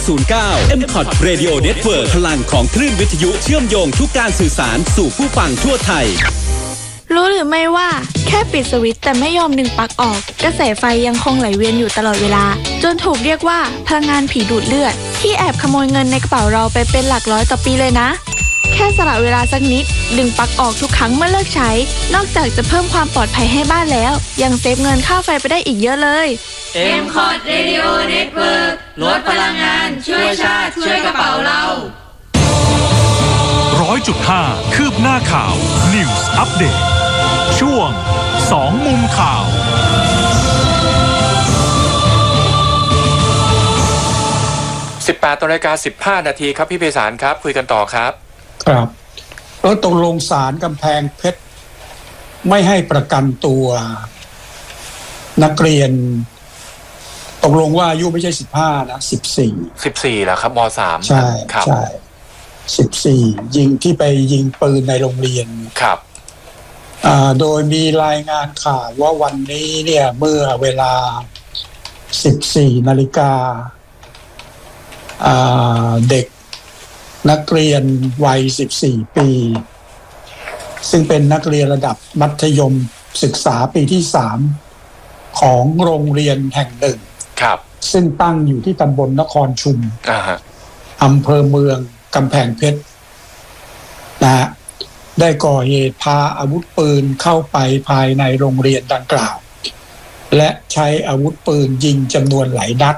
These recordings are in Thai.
09 M-Pod Radio Network พลังของคลื่นวิทยุเชื่อมโยงทุกการสื่อสารสู่ผู้ฟังทั่วไทยรู้หรือไม่ว่าแค่ปิดสวิตช์แต่ไม่ยอมดึงปลั๊กออกกระแสไฟยังคงไหลเวียนอยู่ตลอดเวลาจนถูกเรียกว่าพลังงานผีดูดเลือดที่แอบขโมยเงินในกระเป๋าเราไปเป็นหลักร้อยต่อปีเลยนะแค่สละเวลาสักนิดดึงปลั๊กออกทุกครั้งเมื่อเลิกใช้นอกจากจะเพิ่มความปลอดภัยให้บ้านแล้วยังเซฟเงินค่าไฟไปได้อีกเยอะเลย M-Pod Radio Network ลดพลังงานช่วยชาติช่วยกระเป๋าเรา 100.5 คืบหน้าข่าว News Update ช่วง2มุมข่าว 18:15 นาทีครับพี่ไพศาลครับคุยกันต่อครับครับตกลงศาลกำแพงเพชรไม่ให้ประกันตัวนักเรียนตกลงว่าอายุไม่ใช่15นะ14 แล้วครับม.3 ใช่ครับใช่14ยิงที่ไปยิงปืนในโรงเรียนครับโดยมีรายงานข่าวว่าวันนี้เนี่ยเมื่อเวลา 14 นาฬิกาเด็กนักเรียนวัย14 ปีซึ่งเป็นนักเรียนระดับมัธยมศึกษาปีที่3ของโรงเรียนแห่งหนึ่งครับซึ่งตั้งอยู่ที่ตำบลนครชุมอำเภอเมืองกำแพงเพชรนะได้ก่อเหตุพาอาวุธปืนเข้าไปภายในโรงเรียนดังกล่าวและใช้อาวุธปืนยิงจำนวนหลายนัด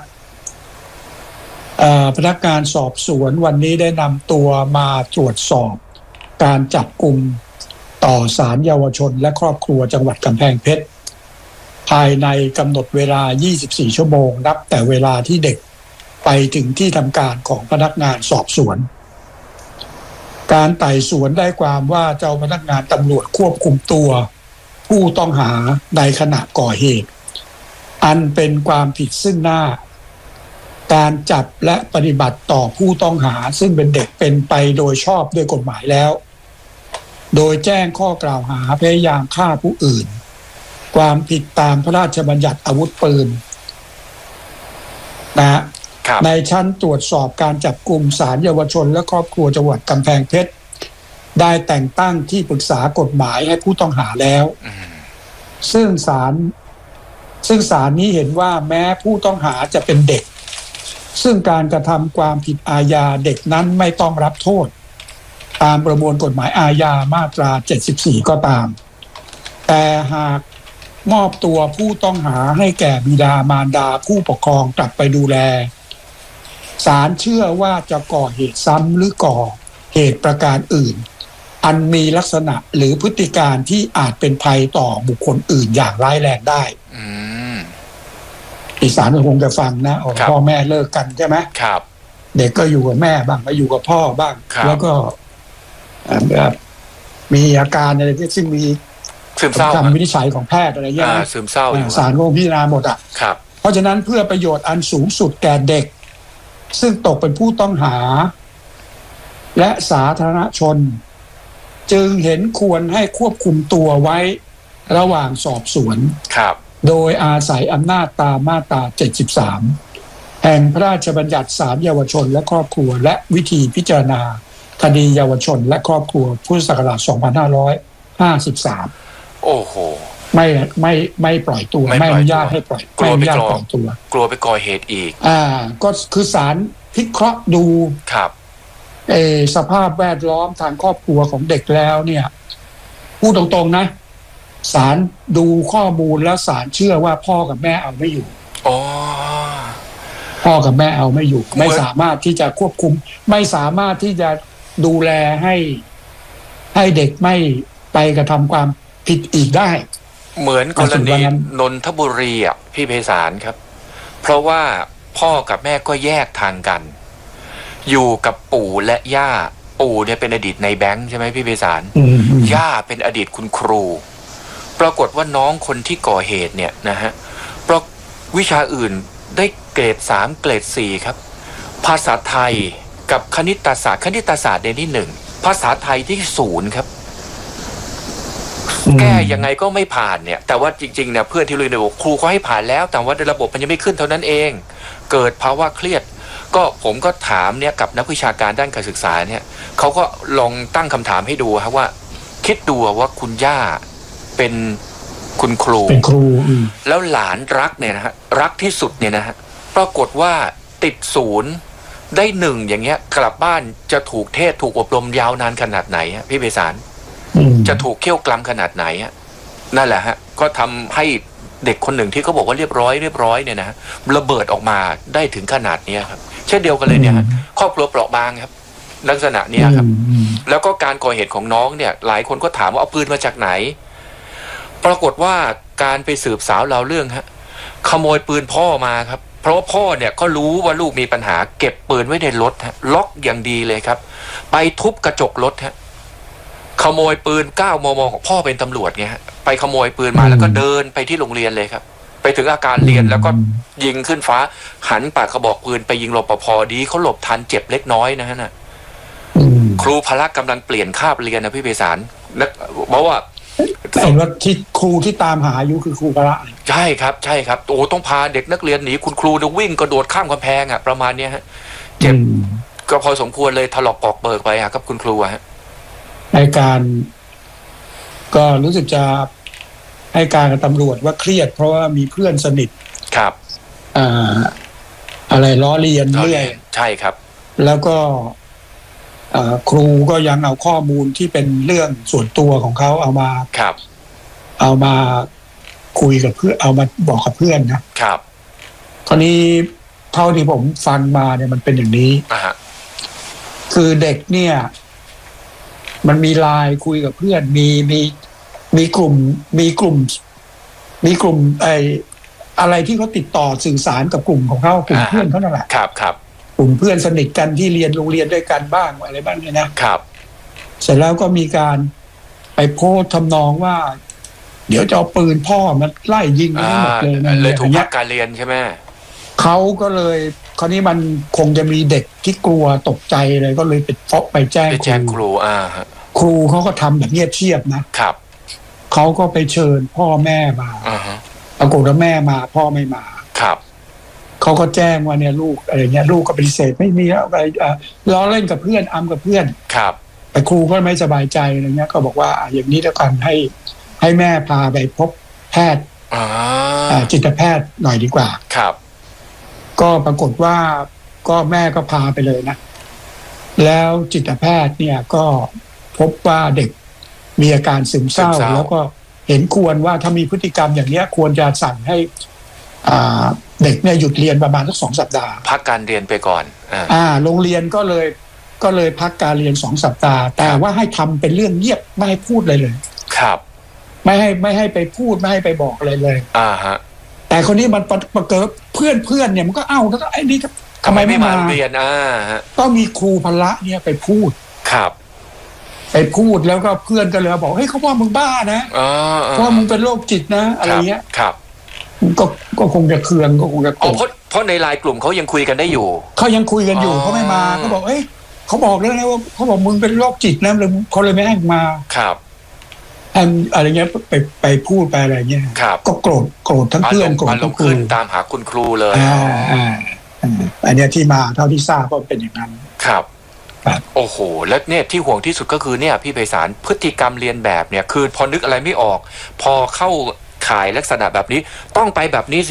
พนักงานสอบสวนวันนี้ได้นำตัวมาตรวจสอบการจับกุมต่อศาลเยาวชนและครอบครัวจังหวัดกำแพงเพชรภายในกำหนดเวลา24 ชั่วโมงนับแต่เวลาที่เด็กไปถึงที่ทำการของพนักงานสอบสวนการไต่สวนได้ความว่าเจ้าพนักงานตำรวจควบคุมตัวผู้ต้องหาในขณะก่อเหตุอันเป็นความผิดซึ่งหน้าการจับและปฏิบัติต่อผู้ต้องหาซึ่งเป็นเด็กเป็นไปโดยชอบด้วยกฎหมายแล้วโดยแจ้งข้อกล่าวหาพยายามฆ่าผู้อื่นความผิดตามพระราชบัญญัติอาวุธปืนนะในชั้นตรวจสอบการจับกุมศาลเยาวชนและครอบครัวจังหวัดกำแพงเพชรได้แต่งตั้งที่ปรึกษากฎหมายให้ผู้ต้องหาแล้วซึ่งศาลนี้เห็นว่าแม้ผู้ต้องหาจะเป็นเด็กซึ่งการกระทำความผิดอาญาเด็กนั้นไม่ต้องรับโทษตามประมวลกฎหมายอาญามาตรา74ก็ตามแต่หากมอบตัวผู้ต้องหาให้แก่บิดามารดาผู้ปกครองกลับไปดูแลศาลเชื่อว่าจะก่อเหตุซ้ำหรือก่อเหตุประการอื่นอันมีลักษณะหรือพฤติการที่อาจเป็นภัยต่อบุคคลอื่นอย่างร้ายแรงได้อีสานคงจะฟังนะพ่อแม่เลิกกันใช่ไหมครับเด็กก็อยู่กับแม่บ้างมาอยู่กับพ่อบ้างแล้วก็มีอาการอะไรที่ซึ่งมีซึมเศร้าคำวินิจฉัยของแพทย์อะไรอย่างเงี้ยซึมเศร้าศาลก็พิจารณาหมดอ่ะเพราะฉะนั้นเพื่อประโยชน์อันสูงสุดแก่เด็กซึ่งตกเป็นผู้ต้องหาและสาธารณชนจึงเห็นควรให้ควบคุมตัวไว้ระหว่างสอบสวนโดยอาศัยอำนาจตามมาตรา73แห่งพระราชบัญญัติศาลเยาวชนและครอบครัวและวิธีพิจารณาคดีเยาวชนและครอบครัวพุทธศักราช2553 โอ้โหไม่ปล่อยตัวไม่อนุญาตให้ปล่อยไม่อนุญาตปล่อยตัวกลัวไปก่อเหตุอีกก็คือศาลพิเคราะห์ดูสภาพแวดล้อมทางครอบครัวของเด็กแล้วเนี่ยพูดตรงๆนะศาลดูข้อมูลแล้วศาลเชื่อว่าพ่อกับแม่เอาไม่อยู่พ่อกับแม่เอาไม่อยู่ไม่สามารถที่จะควบคุมไม่สามารถที่จะดูแลให้เด็กไม่ไปกระทำความผิดอีกได้เหมือนกรณีนนทบุรีอ่ะพี่ไพศาลครับเพราะว่าพ่อกับแม่ก็แยกทางกันอยู่กับปู่และย่าปู่เนี่ยเป็นอดีตในแบงค์ใช่ไหมพี่ไพศาลย่าเป็นอดีตคุณครูปรากฏว่าน้องคนที่ก่อเหตุเนี่ยนะฮะเพราะวิชาอื่นได้เกรด3เกรด4ครับภาษาไทยกับคณิตศาสตร์ในที่1ภาษาไทยที่0ครับแก้ยังไงก็ไม่ผ่านเนี่ยแต่ว่าจริงๆเนี่ยเพื่อนที่เรียนบอกครูเขาให้ผ่านแล้วแต่ว่าในระบบมันยังไม่ขึ้นเท่านั้นเองเกิดภาวะเครียดก็ผมก็ถามเนี่ยกับนักวิชาการด้านการศึกษาเนี่ยเขาก็ลองตั้งคำถามให้ดูครับว่าคิดดูว่าคุณย่าเป็นคุณครูแล้วหลานรักเนี่ยนะฮะรักที่สุดเนี่ยนะฮะปรากฏว่าติดศูนย์ได้1อย่างเงี้ยกลับบ้านจะถูกเทศถูกอบรมยาวนานขนาดไหนฮะพี่ไพศาลจะถูกเคี่ยวกล้ำขนาดไหนฮะนั่นแหละฮะก็ทำให้เด็กคนหนึ่งที่เขาบอกว่าเรียบร้อยเนี่ยนะระเบิดออกมาได้ถึงขนาดนี้ครับเช่นเดียวกันเลยเนี่ยครอบครัวเปราะบางครับลักษณะนี้ครับแล้วก็การก่อเหตุของน้องเนี่ยหลายคนก็ถามว่าเอาปืนมาจากไหนปรากฏว่าการไปสืบสาวราวเรื่องฮะขโมยปืนพ่อมาครับเพราะว่าพ่อเนี่ยก็รู้ว่าลูกมีปัญหาเก็บปืนไว้ในรถฮะล็อกอย่างดีเลยครับไปทุบกระจกรถฮะขโมยปืน9 มม.ของพ่อเป็นตำรวจไงฮะไปขโมยปืนมาแล้วก็เดินไปที่โรงเรียนเลยครับไปถึงอาการเรียนแล้วก็ยิงขึ้นฟ้าหันปากกระบอกปืนไปยิงรปภ.ดีเขาหลบทันเจ็บเล็กน้อยนะฮะน่ะครูพละกำลังเปลี่ยนคาบเรียนนะพี่ไพศาลเพราะว่าเห็นว่าที่ครูที่ตามหาอยู่คือครูพละใช่ครับโอ้ต้องพาเด็กนักเรียนหนีคุณครูจะวิ่งกระโดดข้ามกำแพงอ่ะประมาณเนี้ยฮะเจ็บก็พอสมควรเลยถลอกปอกเบิกไปครับคุณครูฮะในการก็รู้สึกจะให้การกับตำรวจว่าเครียดเพราะว่ามีเพื่อนสนิทครับอะไรล้อเลียนเรื่อยใช่ครับแล้วก็ครูก็ยังเอาข้อมูลที่เป็นเรื่องส่วนตัวของเขาเอามาคุยกับเพื่อนเอามาบอกกับเพื่อนนะครับคราวนี้เท่าที่ผมฟังมาเนี่ยมันเป็นอย่างนี้คือเด็กเนี่ยมันมีไลน์คุยกับเพื่อนมีกลุ่มอะไรที่เขาติดต่อสื่อสารกับกลุ่มของเขากลุ่มเพื่อนเขานั่นแหละครับกลุ่มเพื่อนสนิทกันที่เรียนโรงเรียนด้วยกันบ้างอะไรบ้างเนี่ยนะครับเสร็จแล้วก็มีการไปโพสต์ทำนองว่าเดี๋ยวจะเอาปืนพ่อมาไล่ยิงทั้งหมดเลยถูกพักการเรียนใช่ไหมเขาก็เลยคราวนี้มันคงจะมีเด็กที่กลัวตกใจเลยก็เลยไปแจ้งครูครูเขาก็ทำแบบเงียบเชียบนะครับเขาก็ไปเชิญพ่อแม่มาปรากฏว่าแม่มาพ่อไม่มาครับเขาก็แจ้งว่าเนี่ยลูกอะไรเงี้ยลูกก็ปฏิเสธไม่มีแล้วไปล้อเล่นกับเพื่อนกับเพื่อนครับแต่ครูก็ไม่สบายใจอะไรเงี้ยก็บอกว่าอย่างนี้แล้วกันให้แม่พาไปพบแพทย์จิตแพทย์หน่อยดีกว่าครับก็ปรากฏว่าก็แม่ก็พาไปเลยนะแล้วจิตแพทย์เนี่ยก็พบว่าเด็กมีอาการซึมเศร้าแล้วก็เห็นควรว่าถ้ามีพฤติกรรมอย่างนี้ควรจะสั่งให้เด็กเนี่ยหยุดเรียนประมาณสัก2 สัปดาห์พักการเรียนไปก่อนโรงเรียนก็เลยพักการเรียน2 สัปดาห์แต่ว่าให้ทำเป็นเรื่องเงียบไม่ให้พูดเลยครับไม่ให้ไปพูดไม่ให้ไปบอกอะไรเลยฮะแต่คนนี้มันประเกิดเพื่อนเนี่ยมันก็แล้วก็ไอ้นี่ทำไมไม่มาเรียนก็มีครูพละเนี่ยไปพูดครับไปพูดแล้วก็เพื่อนก็เลยบอกเฮ้ยเขาว่ามึงบ้านะเพราะมึงเป็นโรคจิตนะอะไรเงี้ยครับก็คงจะเคืองก็คงจะเพราะในไลน์กลุ่มเขายังคุยกันได้อยู่เขายังคุยกันอยู่เขาไม่มาเขาบอกเอ้ยเขาบอกแล้วนะว่าเขาบอกมึงเป็นโรคจิตนะเลยเขาเลยไม่ให้มาครับอะไรเงี้ยไปพูดไปอะไรเงี้ยก็โกรธทั้งเพื่อนโกรธทั้งครูตามหาคุณครูเลยอันนี้ที่มาเท่าที่ทราบก็เป็นอย่างนั้นครับโอ้โหแล้วเนี่ยที่ห่วงที่สุดก็คือเนี่ยพี่ไพศาลพฤติกรรมเรียนแบบเนี่ยคือพอนึกอะไรไม่ออกพอเข้าข่ายลักษณะแบบนี้ต้องไปแบบนี้